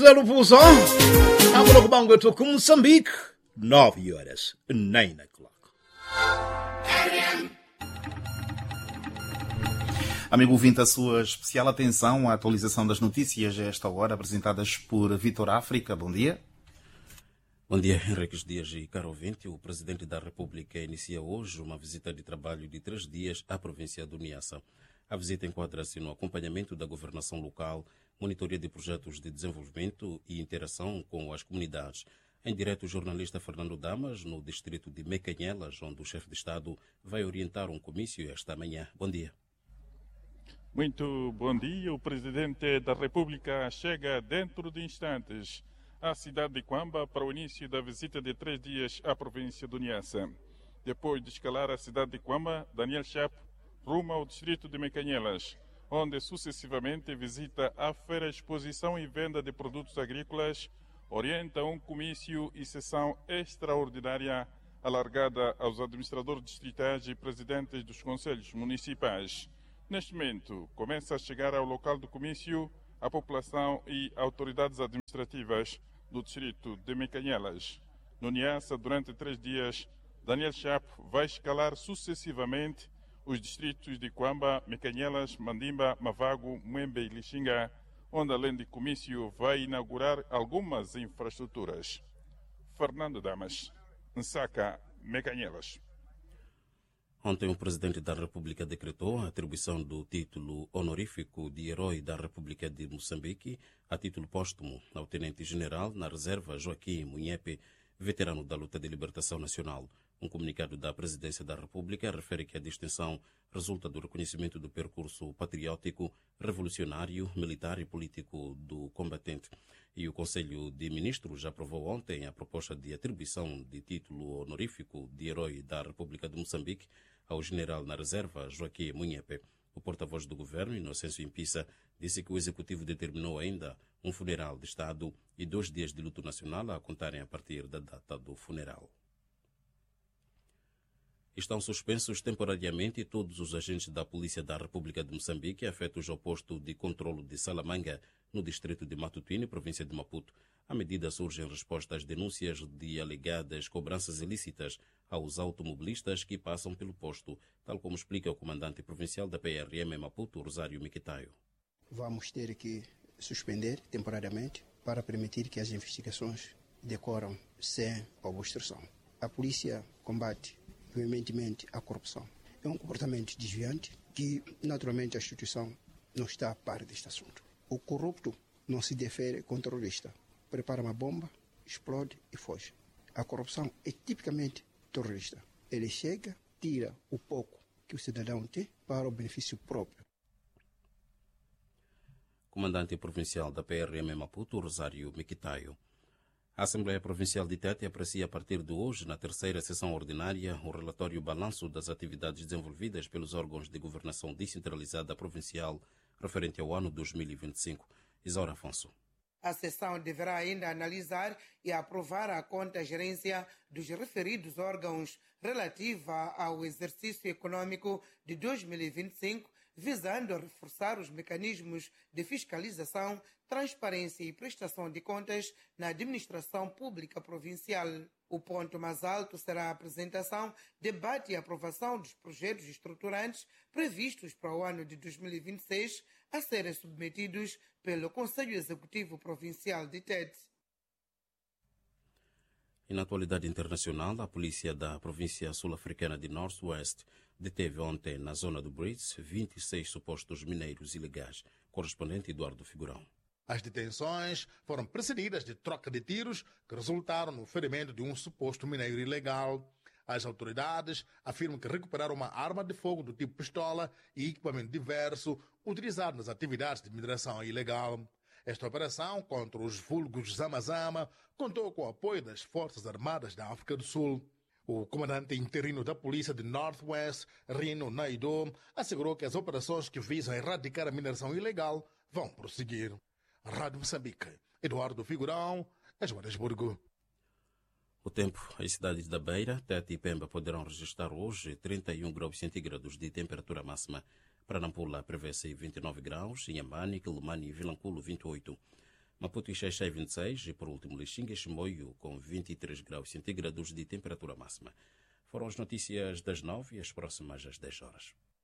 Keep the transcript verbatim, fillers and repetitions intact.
Zero Pulsão, estamos no banco de Moçambique, nove horas, nine o'clock. Amigo ouvinte, a sua especial atenção à atualização das notícias a esta hora, apresentadas por Vitor África. Bom dia. Bom dia, Henriques Dias e caro ouvinte. O Presidente da República inicia hoje uma visita de trabalho de três dias à província do Niassa. A visita enquadra-se no acompanhamento da governação local, monitoria de projetos de desenvolvimento e interação com as comunidades. Em direto, o jornalista Fernando Damas, no distrito de Mecanhelas, onde o chefe de Estado vai orientar um comício esta manhã. Bom dia. Muito bom dia. O Presidente da República chega dentro de instantes à cidade de Quamba para o início da visita de três dias à província do Niassa. Depois de escalar a cidade de Quamba, Daniel Chapo rumo ao distrito de Mecanhelas, onde sucessivamente visita a feira, exposição e venda de produtos agrícolas, orienta um comício e sessão extraordinária alargada aos administradores distritais e presidentes dos conselhos municipais. Neste momento, começa a chegar ao local do comício a população e autoridades administrativas do distrito de Mecanhelas. No Niassa, durante três dias, Daniel Chapo vai escalar sucessivamente os distritos de Quamba, Mecanhelas, Mandimba, Mavago, Muembe e Lixinga, onde além de comício vai inaugurar algumas infraestruturas. Fernando Damas, Nsaka, Mecanhelas. Ontem o Presidente da República decretou a atribuição do título honorífico de Herói da República de Moçambique a título póstumo ao Tenente-General na Reserva Joaquim Munhepe, veterano da luta de libertação nacional. Um comunicado da Presidência da República refere que a distinção resulta do reconhecimento do percurso patriótico, revolucionário, militar e político do combatente. E o Conselho de Ministros aprovou ontem a proposta de atribuição de título honorífico de Herói da República de Moçambique ao General na Reserva Joaquim Munhepe. O porta-voz do Governo, Inocêncio Impissa, disse que o Executivo determinou ainda um funeral de Estado e dois dias de luto nacional a contarem a partir da data do funeral. Estão suspensos temporariamente todos os agentes da Polícia da República de Moçambique afetos ao posto de controlo de Salamanga, no distrito de Matutuine, província de Maputo. A medida surge em resposta às denúncias de alegadas cobranças ilícitas aos automobilistas que passam pelo posto, tal como explica o comandante provincial da P R M em Maputo, Rosário Miquitaio. Vamos ter que suspender temporariamente para permitir que as investigações decorram sem obstrução. A polícia combate veementemente a corrupção. É um comportamento desviante que, naturalmente, a instituição não está a par deste assunto. O corrupto não se defere com o terrorista. Prepara uma bomba, explode e foge. A corrupção é tipicamente terrorista. Ele chega, tira o pouco que o cidadão tem para o benefício próprio. Comandante provincial da P R M em Maputo, Rosário Miquitaio. A Assembleia Provincial de Tete aprecia a partir de hoje, na terceira sessão ordinária, o relatório balanço das atividades desenvolvidas pelos órgãos de governação descentralizada provincial referente ao ano dois mil e vinte e cinco. Isaura Afonso. A sessão deverá ainda analisar e aprovar a conta-gerência dos referidos órgãos relativa ao exercício econômico de dois mil e vinte e cinco, visando reforçar os mecanismos de fiscalização, transparência e prestação de contas na administração pública provincial. O ponto mais alto será a apresentação, debate e aprovação dos projetos estruturantes previstos para o ano de dois mil e vinte e seis, a serem submetidos pelo Conselho Executivo Provincial de Tete. E na atualidade internacional, a polícia da província sul-africana de Northwest deteve ontem, na zona do Brits, vinte e seis supostos mineiros ilegais. Correspondente Eduardo Figurão. As detenções foram precedidas de troca de tiros que resultaram no ferimento de um suposto mineiro ilegal. As autoridades afirmam que recuperaram uma arma de fogo do tipo pistola e equipamento diverso utilizado nas atividades de mineração ilegal. Esta operação contra os vulgos Zama-Zama contou com o apoio das Forças Armadas da África do Sul. O comandante interino da polícia de Northwest, Rino Naido, assegurou que as operações que visam erradicar a mineração ilegal vão prosseguir. Rádio Moçambique, Eduardo Figurão, Joanesburgo. O tempo, as cidades da Beira, Tete e Pemba poderão registrar hoje trinta e um graus centígrados de temperatura máxima. Para Nampula prevê-se vinte e nove graus, Inhambane, Quelimane e Vilanculo vinte e oito. Maputo e Xai-Xai vinte e seis e, por último, Lixinga e Chimoio com vinte e três graus centígrados de temperatura máxima. Foram as notícias das nove e as próximas às dez horas.